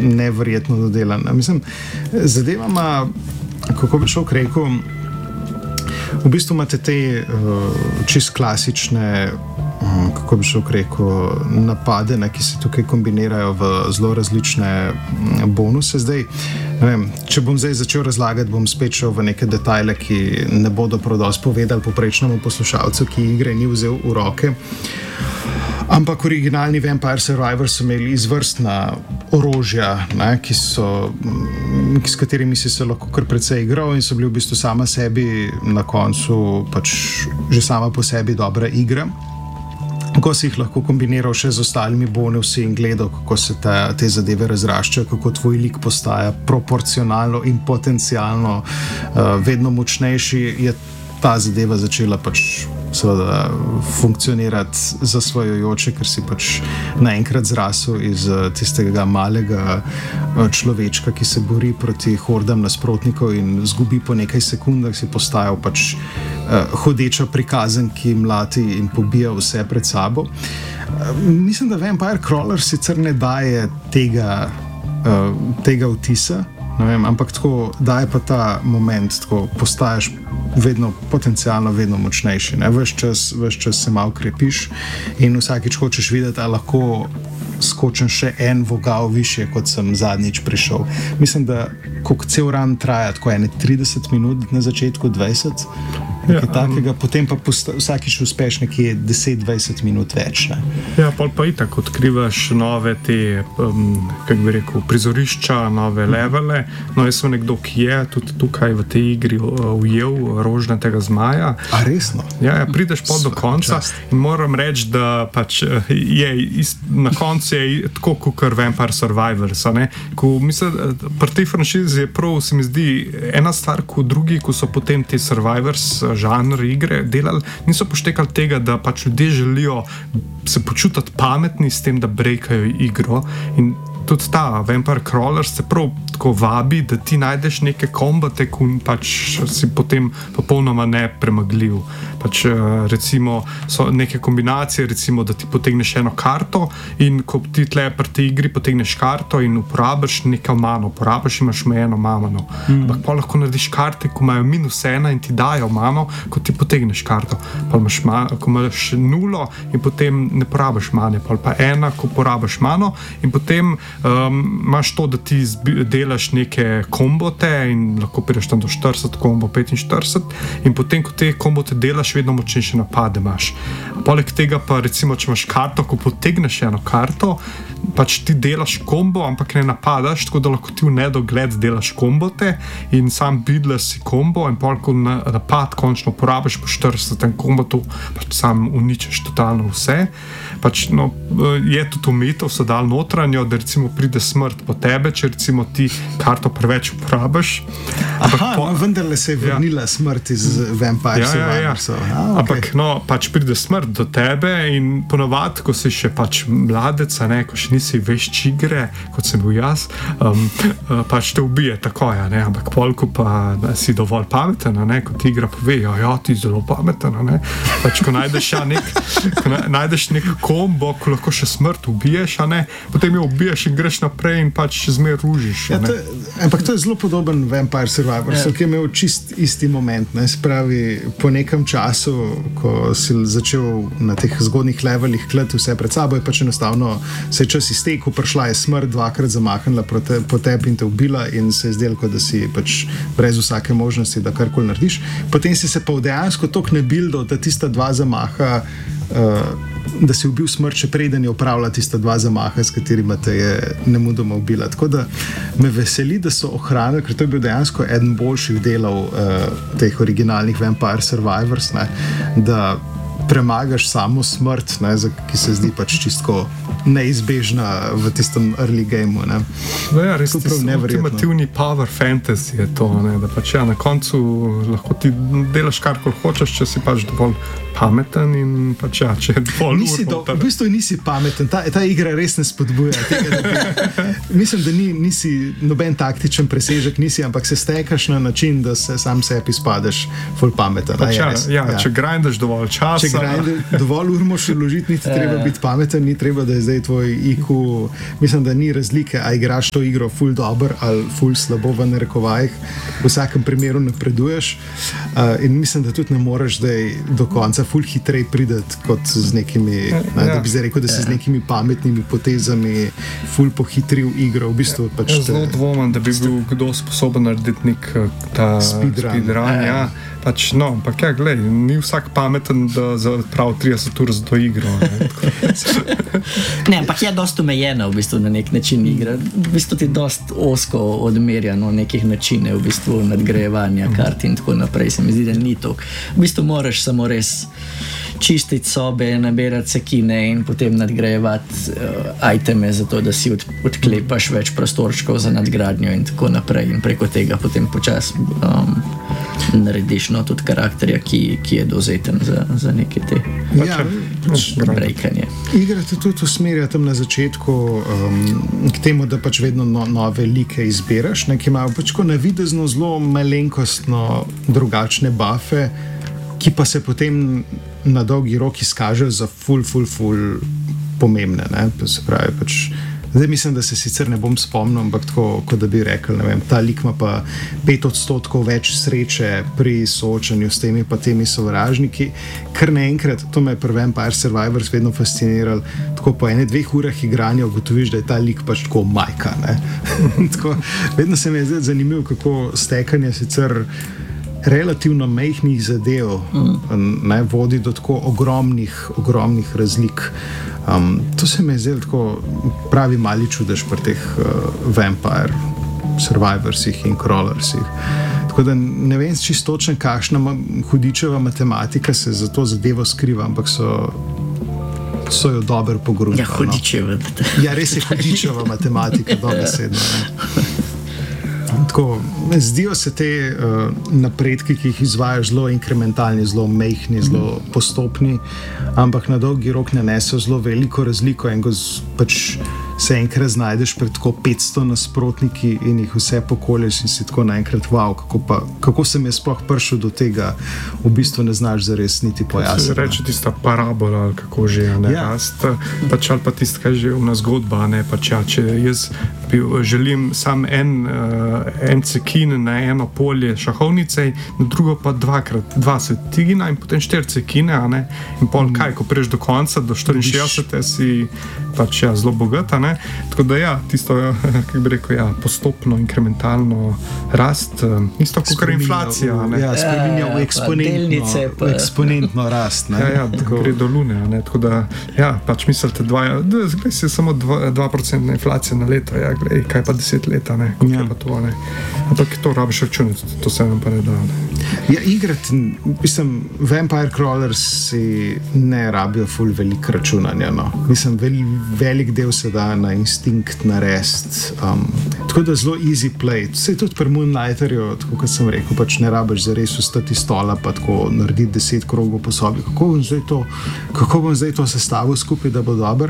neverjetno dodelan. Mislim, zadeva ima, kako bi šel rekel, v bistvu imate te čist klasične, kako bi šel rekel, napade, ki se tukaj kombinirajo v zelo različne bonuse. Zdaj, ne vem, če bom zdaj začel razlagati, bom spet šel v neke detajle, ki ne bodo prav dosti povedali poprečnemu poslušalcu, ki igre ni vzel v roke. Ampak originalni Vampire Survivors so imeli izvrstna orožja, s katerimi si se lahko kar precej igral in so bili v bistvu sama sebi na koncu pač že sama po sebi dobra igra. Ko si jih lahko kombiniral še z ostalimi bonusi in gledal, kako se te zadeve razraščajo, kako tvoj lik postaja proporcionalno in potencialno vedno močnejši, je ta zadeva začela pač seveda funkcionirati zasvojujoče, ker si pač naenkrat zrasel iz tistega malega človečka, ki se bori proti hordam nasprotnikov in zgubi po nekaj sekundah, si postajal pač hodeča prikazen, ki mlati in pobija vse pred sabo. Mislim, da Vampire Crawler sicer ne daje tega vtisa, ne vem, ampak tako daje pa ta moment, tako postaješ potencialno vedno močnejši. Ves čas se malo krepiš in vsakič hočeš videti, ali lahko skočim še en vogal više, kot sem zadnjič prišel. Mislim, da koliko cel ran traja, tako 30 minut na začetku, 20, nekaj takega, potem pa vsakič uspeš nekje 10-20 minut več. Ne? Ja, pa itak odkrivaš nove te, kako bi rekel, prizorišča, nove levele. No, jaz sem nekdo, ki je tudi tukaj v tej igri ujel rožnatega zmaja. A resno? Ja, prideš do konca in moram reči, da pač na koncu je tako kot Vampire Survivors. Ko mislim, pri tej franšizi je prav, se mi zdi, ena stvar kot drugi, ko so potem te Survivors žanr igre delali, niso poštekali tega, da pač ljudje želijo se počutiti pametni s tem, da brekajo igro. In tudi ta Vampire Crawler se prav tako vabi, da ti najdeš neke kombate, ko pač si potem popolnoma nepremagljiv. Pač recimo so neke kombinacije, recimo, da ti potegneš eno karto in ko ti tle pri tej igri potegneš karto in uporabiš neko mano, imaš eno mano. Ampak pa lahko narediš karte, ko imajo -1 in ti dajo mano, ko ti potegneš karto. Pa ko imaš 0 in potem ne porabiš mane, pa 1, ko porabiš mano in potem imaš to, da ti delaš neke kombote in lahko prideš tam do 40 kombo, 45 in potem, ko te kombote delaš, vedno močnejše napade imaš. Poleg tega pa recimo, če imaš karto, ko potegneš eno karto, pač ti delaš kombo, ampak ne napadaš, tako da lahko ti v nedogled delaš kombote in sam bidlaš si kombo in pol, ko napad končno porabiš po 40 kombotu, pač sam uničiš totalno vse. Pač, no, je tudi omejitev, so dal notranjo, da recimo pride smrt po tebe, če recimo ti karto preveč uporabiš. Vendarle se je vrnila smrt iz Vampire Survivors. Okay. Ampak no, pač pride smrt do tebe in ponavadi, ko si še pač mladec, ko še nisi vešč igre, kot sem bil jaz, pač te ubije takoj, ampak polko pa si dovolj pameten, ko ti igra pove, ja, ti zelo pameten, pač ko najdeš nek kombo, ko lahko še smrt ubiješ, potem jo ubiješ in greš naprej in pač zmer ružiš. Ampak to je zelo podoben Vampire Survivors, ki je imel čist isti moment, spravi po nekem času, ko si začel na teh zgodnih levelih kleti vse pred sabo, je pač enostavno se je čas iztekel, prišla je smrt, dvakrat zamahnila po tebi in te ubila in se je zdelo, da si pač brez vsake možnosti, da karkoli narediš. Potem si se pa dejansko toliko ne bildal, da tista dva zamaha, da si ubil smrt, še preden je opravila tista dva zamaha, s katerima te je nemudoma ubila. Tako da me veseli, da so ohranili, ker to je bil dejansko eden boljših delov teh originalnih Vampire Survivors, da premagaš samo smrt, ki se zdi pač čistko neizbežna v tistem early gameu. Ja, res ultimativni power fantasy je to, da pač na koncu lahko ti delaš karkoli hočeš, če si pač dovolj pameten in pač če je dovolj v bistvu nisi pameten, ta igra res ne spodbuja tega. Mislim, da nisi noben taktičen presežek, ampak se stekaš na način, da se sam sebi spadeš ful pameten. Če grindaš dovolj časa. Če grindaš dovolj ur moš vložiti, ni treba biti pameten, ni treba, da je zdaj tvoj IQ, mislim, da ni razlike, a igraš to igro ful dober ali ful slabo v narekovajih, v vsakem primeru napreduješ in mislim, da tudi ne moreš do konca ful hitrej prideti kot z nekimi, da bi zdaj rekel, da si z nekimi pametnimi potezami ful pohitril igro, v bistvu pač zelo dvomim, da bi bil kdo sposoben narediti nek ta speedrun, ja. Pač, no, ampak ja, glej, ni vsak pameten, da prav 30 ur za to igro. Ne, ampak je dosta omejena v bistvu na nek način igra. V bistvu ti dosta osko odmerjano nekih načine v bistvu nadgrajevanja kart in tako naprej. Se mi zdi, da ni to. V bistvu moraš samo res čistiti sobe, nabirati sekine in potem nadgrajevati iteme za to, da si odklepaš več prostorčkov za nadgradnjo in tako naprej. In preko tega potem počas narediš tudi karakterja, ki je dovzeten za neke te brejkanje. Igra te tudi usmerja tam na začetku k temu, da pač vedno nove like izbiraš, ki imajo pač navidezno zelo malenkostno drugačne buffe, ki pa se potem na dolgi rok izkažejo za ful pomembne. Ne? Se pravi, pač zdaj mislim, da se sicer ne bom spomnil, ampak tako, kot da bi rekel, ne vem, ta lik ima pa 5% več sreče pri soočanju s temi pa temi sovražniki, ker naenkrat, to me je pri Vampire Survivors vedno fasciniralo, tako po 1-2 urah igranja ugotoviš, da je ta lik pač tako majka. Tako, vedno se mi je zdaj zanimivo, kako stekanje sicer relativno majhnih zadev vodi do tako ogromnih razlik. To se mi je zdaj tako pravi mali čudež pri teh Vampire Survivorsih in Crawlersih. Tako da ne vem čisto točno, kakšna hudičeva matematika se za to zadevo skriva, ampak so jo dobro pogruntali. Ja, hudičeva. Ja, res je hudičeva matematika, dobesedno. Tako, zdijo se te napredki, ki jih izvajaš, zelo inkrementalni, zelo mehni, zelo postopni, ampak na dolgi rok ne nesejo zelo veliko razliko in pač se enkrat znajdeš pred tako 500 nasprotniki in jih vse pokolješ in si tako naenkrat wow, kako sem jaz sploh prišel do tega, v bistvu ne znaš zares niti pojasniti. Reče tista parabola, ali kako že, rast, pač ali pa tista, kaj že vna zgodba, ne, pač ja, če jaz želim sam en cekin na eno polje šahovnice, na drugo pa 2 cekina in potem 4 cekine, a ne, in pol kaj, ko prejš do konca, do 64, si pač ja, zelo bogata, ne, tako da ja, tisto, kako bi rekel, ja, postopno, inkrementalno rast, isto kot inflacija, ne. Ja, spreminja v eksponentno rast, ne. Ja, gre do lune, ne, tako da, ja, pač mislite, glej si samo 2% inflacija na leto, ja, glej, kaj pa 10 leta, ne, kako je pa to, ne. Ampak to rabiš računati, to se nam pa ne da, ne. Ja, igrati, mislim, Vampire Crawlers si ne rabijo ful veliko računanja, no. Mislim, velik del se da na instinkt narediti. Tako da zelo easy play. Se tudi pri Moonlighterju, tako kot sem rekel, pač ne rabiš zares vstati stola pa tako narediti 10 krogov po sobi. Kako bom zdaj to sestavil skupaj, da bo dober?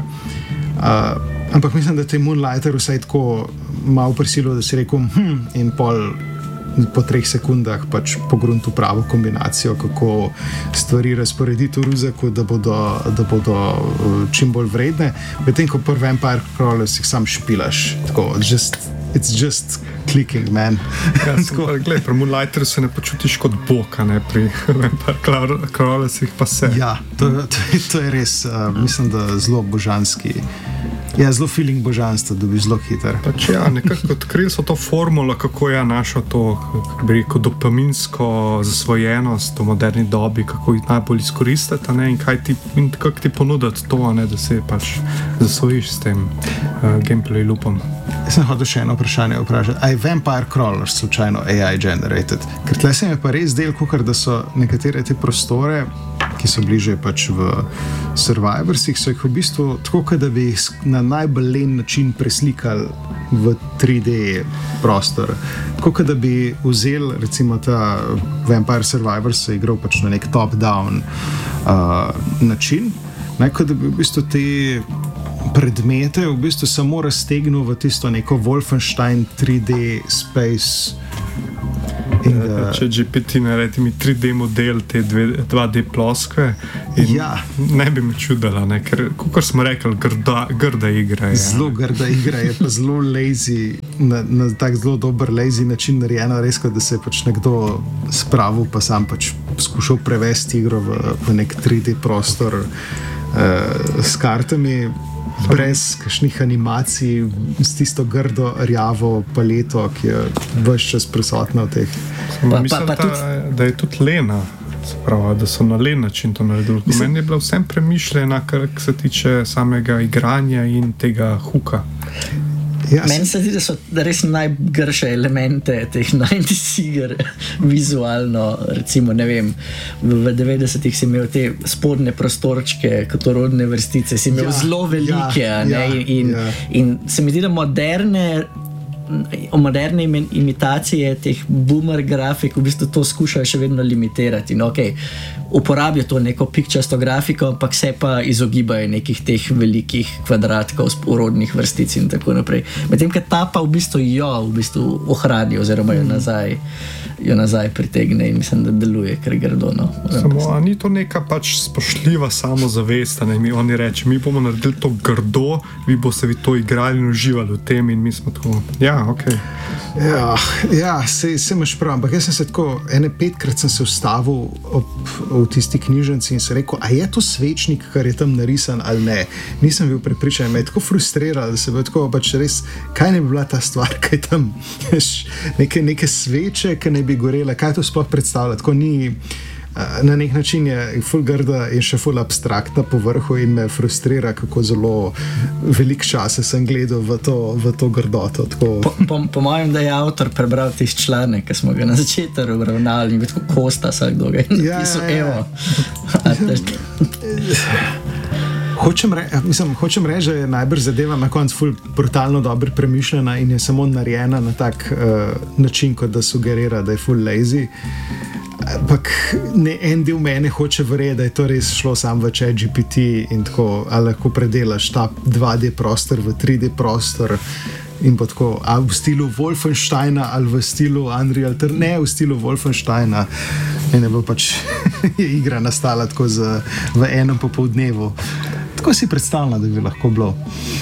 Ampak mislim, da te Moonlighter vsaj tako malo prisilo, da si rekel in pol po 3 sekundah pač pogruntu pravo kombinacijo, kako stvari razporediti v ruzaku, da bodo čim bolj vredne. Medtem ko pri Vampire Crawlers jih sam špilaš. Tako, it's just clicking, man. Ja, gled, pri Moonlighteru se ne počutiš kot bog, ne, pri Vampire Crawlersih pa se. Ja, to je res, mislim, da zelo božanski. Ja, zelo feeling božanstva, da bi zelo hiter. Pač ja, nekako odkrili so to formulo, kako je našo to, kako bi rekel, dopaminsko zasvojenost v moderni dobi, kako jih najbolj izkoristiti, ne, in kako ti ponuditi to, ne, da se pač zasvojiš s tem gameplay loopom. Jaz sem hotel še eno vprašanje vprašati. A je Vampire Crawlers slučajno AI generated? Ker tle se mi pa res del, da so nekatere te prostore, ki so bliže pač v Survivorsih, so jih v bistvu tako, da bi jih na najbolj len način preslikali v 3D prostor. Tako, da bi vzeli, recimo ta Vampire Survivors se igral pač na nek top-down način, kot da bi v bistvu te predmete v bistvu samo raztegnil v tisto neko Wolfenstein 3D space Če GPT naredi mi 3D model te 2D ploskve, ne bi me čudila, ker, kot smo rekli, grda igra je. Zelo grda igra je, pa zelo lazy, na tak zelo dober lazy način narejena, res, da se je pač nekdo spravil, pa sam pač skušal prevesti igro v nek 3D prostor s kartami, brez kakšnih animacij, s tisto grdo rjavo paleto, ki je ves čas prisotna v teh. Mislim, da je tudi lena, da so na len način to naredili. Meni je bila vsem premišljena, kar se tiče samega igranja in tega huka. Meni se zdi, da so res najgrše elemente teh 90s iger vizualno, recimo, ne vem, v 90-ih si imel te spodne prostorčke, kotorodne vrstice, si imel zelo velike, in se mi zdi, da moderne imitacije teh boomer grafik v bistvu to skušajo še vedno limitirati. No, uporabijo to neko pikčasto grafiko, ampak se pa izogibajo nekih teh velikih kvadratkov sporodnih vrstic in tako naprej. Medtem, ker ta pa v bistvu ohrani oziroma jo nazaj pritegne in mislim, da deluje, ker grdo. No. Samo, a ni to neka pač spoštljiva samozavest, oni reče, mi bomo naredili to grdo, vi boste to igrali in uživali v tem in mi smo tako, okej. Se imaš prav, ampak jaz sem se tako, 5-krat sem se ustavil v tisti knjižnici in se rekel, a je to svečnik, kar je tam narisan ali ne. Nisem bil prepričan, me je tako frustriral, da se bi tako pač res, kaj ne bi bila ta stvar, kaj tam neke sveče, ki ne bi gorele, kaj to sploh predstavlja, tako ni. Na nek način je ful grda in še ful abstraktna po vrhu in me frustrira, kako zelo velik čas sem gledal v to grdoto. Po mojem, da je avtor prebral tisti članek, ki smo ga na začetku obravnavali in bi tako kosta vsak dolga in napisal, evo. Hočem reči, da je najbrž zadeva na koncu ful brutalno dobro premišljena in je samo narejena na tak način, kot da sugerira, da je ful lazy. Ampak en del mene hoče verjeti, da je to res šlo samo v ChatGPT in tako, ali lahko predelaš ta 2D prostor v 3D prostor in pa tako, a v stilu Wolfensteina ali v stilu Unreal, ne v stilu Wolfensteina. In je pač je igra nastala tako v enem popoldnevu. Tako si predstavljala, da bi lahko bilo.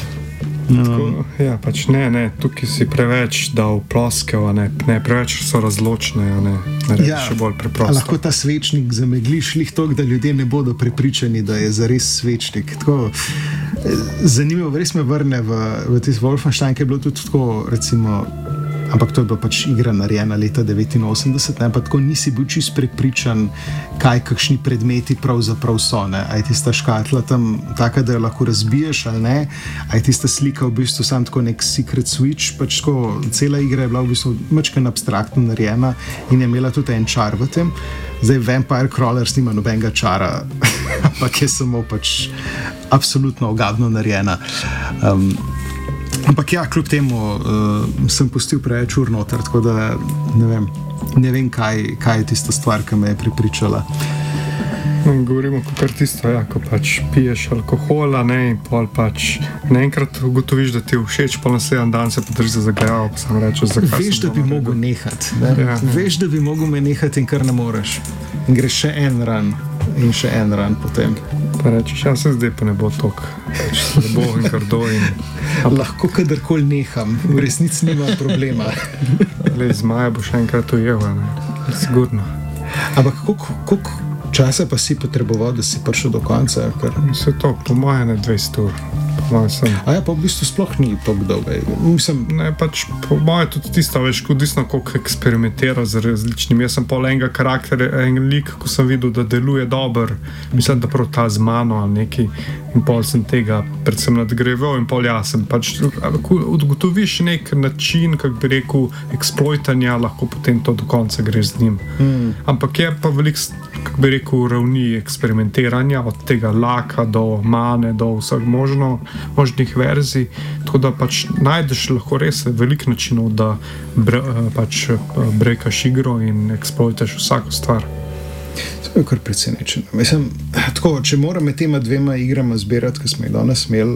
Pač ne, tukaj si preveč dal ploskev, ne, preveč so razločne, še bolj preprosto. Lahko ta svečnik zamegliš lih toliko, da ljudje ne bodo prepričani, da je zares svečnik. Tako, zanimivo, res me vrne v tisti Wolfenstein, ki je bilo tudi tako, recimo, ampak to je bila pač igra narejena leta 89, pa tako nisi bil čist prepričan, kakšni predmeti pravzaprav so. A je tista škatla tam taka, da jo lahko razbiješ ali ne, a je tista slika v bistvu sam tako nek secret switch, pač tako cela igra je bila v bistvu mačken abstraktno narejena in je imela tudi en čar v tem. Zdaj Vampire Crawlers nima nobenega čara, ampak je samo pač absolutno ogabno narejena. Ampak kljub temu sem pustil preveč ur noter, tako da ne vem kaj je tista stvar, ki me je prepričala. Govorimo kot tisto, ko pač piješ alkohola, in pol pač naenkrat ugotoviš, da ti je všeč, pol naslednji dan se podrži za zagajal, pa sam rečeš, zakaj. Veš, da bi mogel nehati. Veš, da bi mogel me nehati in kar ne moreš. In greš še en ran in še en ran potem. Pa rečeš, se zdaj pa ne bo toliko, slabo in grdo in... Lahko kadarkoli neham, v resnici nimam problema. Z maja bo še enkrat ujel, sigurno. Ampak koliko časa pa si potreboval, da si prišel do konca? Se to, po moje ne 20 ur. A ja, pa v bistvu sploh ni toliko dolga. Ne, pač po moje tudi tisto, veš, odvisno koliko eksperimentiral z različnimi. Jaz sem pol enega karakterja, en lik, ko sem videl, da deluje dober, mislim, da prav ta z mano ali neki, in pol sem tega predvsem nadgrajeval in pol sem pač odgotoviš nek način, kak bi rekel, eksploitanja, lahko potem to do konca greš z njim. Ampak je pa veliko, kak bi rekel, ravni eksperimentiranja, od tega laka do mane, do vseh možnih verzij, tako da pač najdeš lahko res veliko načinov, da pač brekaš igro in eksploitaš vsako stvar. To je kar presenečeno. Mislim, tako, če moram med tema dvema igrama zbirati, ki smo jih danes imeli,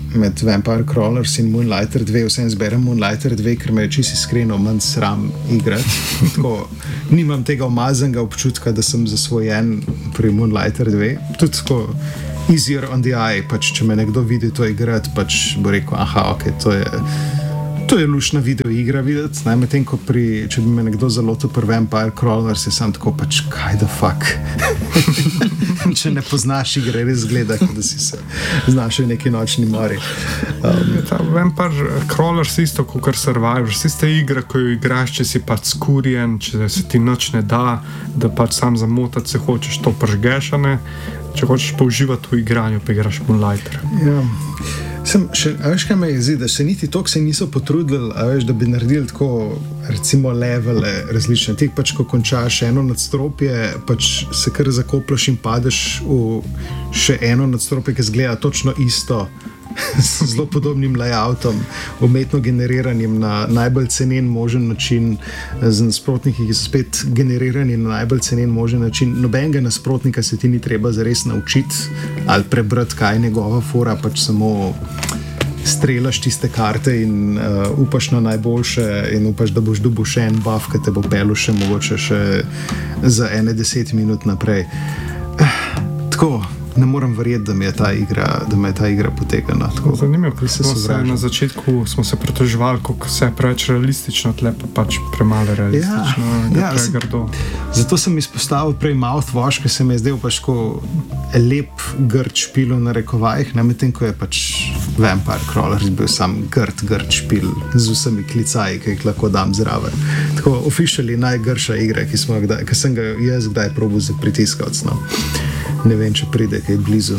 med Vampire Crawlers in Moonlighter 2, vsem zberem Moonlighter 2, ker me je čisto iskreno manj sram igrati. Tako, nimam tega umazanega občutka, da sem zasvojen pri Moonlighter 2. Tudi tako easier on the eye, pač če me nekdo vidi to igrati, pač bo rekel, aha, ok, to je lušna video igra videti, medtem ko če bi me nekdo zalotil pri Vampire Crawlers, je sam tako pač, kaj the fuck. Če ne poznaš igre, res gleda, da si se znašel v neki nočni mori. Vampire Crawlers isto kot Survivor, ista igra, ko jo igraš, če si pač skurjen, če se ti nič ne da, da pač sam zamotati se hočeš, to pržgeš, a ne? Če hočeš pa uživati v igranju, pa igraš Moonlighter. Ja. Veš, kaj me jezi, da še niti toliko se niso potrudili, da bi naredili tako, recimo, levele različne. Ti pač, ko končaš eno nadstropje, pač se kar zakopljaš in padeš v še eno nadstropje, ki zgleda točno isto, s zelo podobnim layoutom, umetno generiranim na najbolj cenen možen način, z nasprotniki, ki so spet generirani na najbolj cenen možen način. Nobenega nasprotnika se ti ni treba zares naučiti ali prebrati, kaj je njegova fora, pač samo strelaš tiste karte in upaš na najboljše in upaš, da boš dobil še en buff, ki te bo pelil še mogoče še za 10 minut naprej. Tako, ne morem verjeti, da me je ta igra potegala. Zanimivo, na začetku smo se pritoževali, kako vse je preveč realistično, tle pa pač premalo realistično. Ja, zato sem izpostavil prej Mouthwash, ki se mi je zdel pač lep grd špil v narekovajih, medtem ko je pač Vampire Crawlers bil sam grd špil z vsemi klicaji, ki jih lahko dam zraven. Tako officially najgrša igra, ki sem ga jaz kdaj probal za pritiskavc. No. Ne vem, če pride kaj blizu.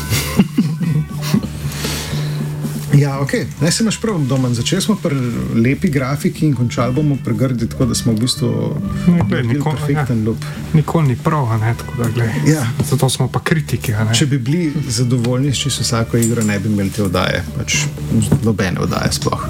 Ja, ok, naj se imaš prav, Domen. Začeli smo pri lepi grafiki in končali bomo pri grdi, tako da smo v bistvu naredili perfekten loop. Nikoli ni prav, ne, tako da gledaj. Ja. Zato smo pa kritiki, ne. Če bi bili zadovoljni s čisto vsako igro, ne bi imeli te oddaje, pač nobene oddaje sploh.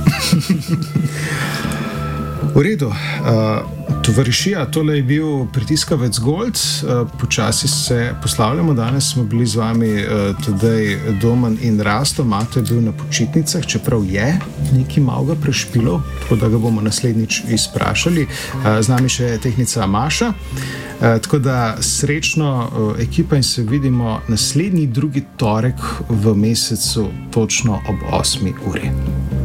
V redu, tovarišija, tole je bil Pritiskavec Gold, počasi se poslavljamo, danes smo bili z vami tudi Domen in Rasto, Mato je bil na počitnicah, čeprav je nekaj malega prešpilov, tako da ga bomo naslednjič izprašali, z nami še je tehnica Maša, tako da srečno ekipa in se vidimo naslednji drugi torek v mesecu točno ob 8. uri.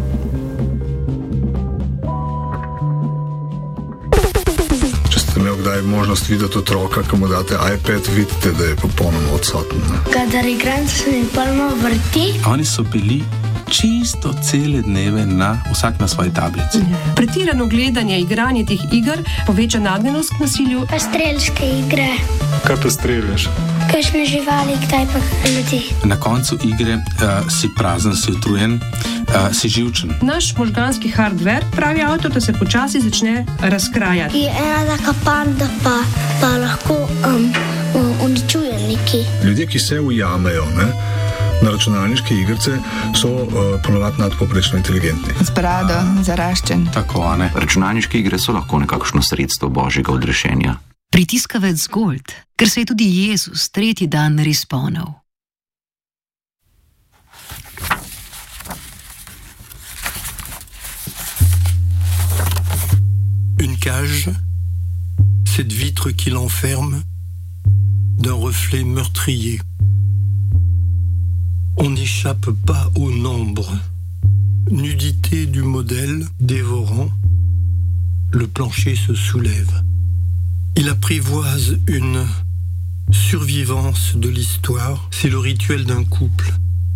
Imel kdaj možnost videti otroka, ko mu date iPad, vidite, da je popolnoma odsoten. Kadar igram, se mi polno vrti. Oni so bili čisto cele dneve vsak na svoji tablici. Pretirano gledanje, igranje teh iger poveča nagnjenost k nasilju. Pa strelske igre. Kaj pa streljaš? Kakšne živali, kdaj pa ljudi. Na koncu igre si prazen, si utrujen, si živčen. Naš možganski hardware, pravi avtor, da se počasi začne razkrajati. Je ena taka panda, pa lahko uničuje neki. Ljudje, ki se ujamejo, na računalniške igrice, so ponovadi nadpovprečno inteligentni. Z brado, zaraščen. Tako, ne? Računalniške igre so lahko nekakšno sredstvo božjega odrešenja. Pritiskavec Gold, ker se je tudi Jezus tretji dan responil. Une cage, cette vitre qui l'enferme, d'un reflet meurtrier. On n'échappe pas au nombre. Nudité du modèle dévorant, le plancher se soulève. Il apprivoise une survivance de l'histoire. C'est le rituel d'un couple.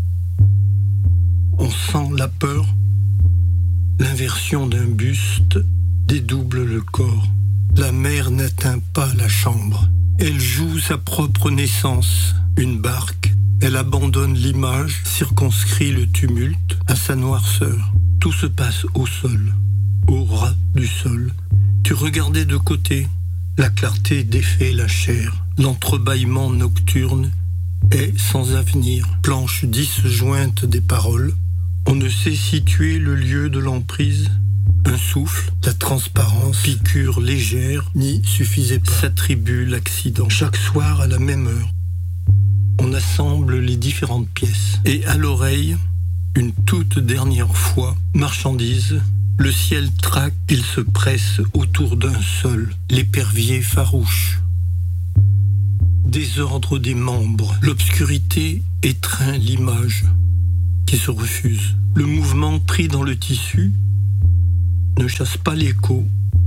On sent la peur. L'inversion d'un buste dédouble le corps. La mère n'atteint pas la chambre. Elle joue sa propre naissance. Une barque. Elle abandonne l'image, circonscrit le tumulte à sa noirceur. Tout se passe au sol, au ras du sol. Tu regardais de côté. La clarté défait la chair. L'entrebâillement nocturne est sans avenir. Planche disjointe des paroles. On ne sait situer le lieu de l'emprise. Un souffle, la transparence, piqûre légère, n'y suffisait pas. S'attribue l'accident. Chaque soir à la même heure, on assemble les différentes pièces. Et à l'oreille, Une toute dernière fois, marchandise, le ciel traque, il se presse autour d'un seul, l'épervier farouche. Désordre des membres, l'obscurité étreint l'image qui se refuse. Le mouvement pris dans le tissu ne chasse pas l'écho.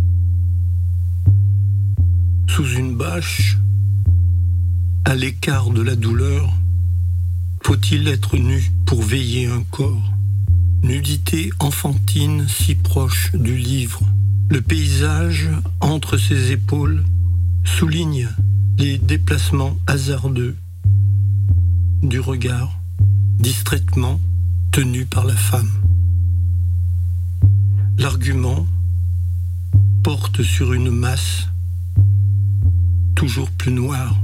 Sous une bâche, à l'écart de la douleur, faut-il être nu pour veiller un corps? Nudité enfantine si proche du livre. Le paysage entre ses épaules souligne les déplacements hasardeux du regard, distraitement tenu par la femme. L'argument porte sur une masse toujours plus noire.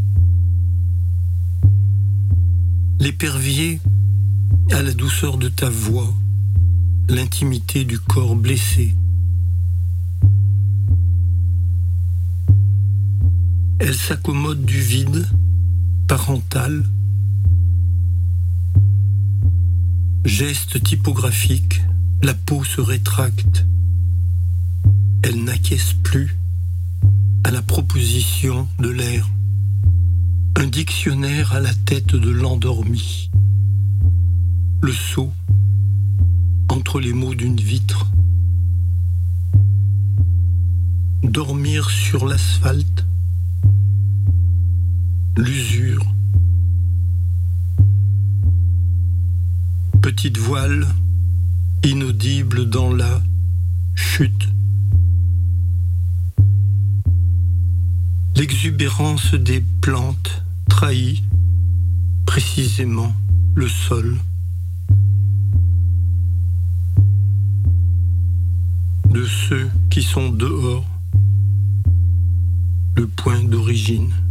L'épervier a la douceur de ta voix, l'intimité du corps blessé. Elle s'accommode du vide parental. Geste typographique, la peau se rétracte. Elle n'acquiesce plus à la proposition de l'air. Un dictionnaire à la tête de l'endormi. Le seau entre les mots d'une vitre. Dormir sur l'asphalte. L'usure. Petite voile, inaudible dans la chute. L'exubérance des plantes trahit précisément le sol. De ceux qui sont dehors, le point d'origine.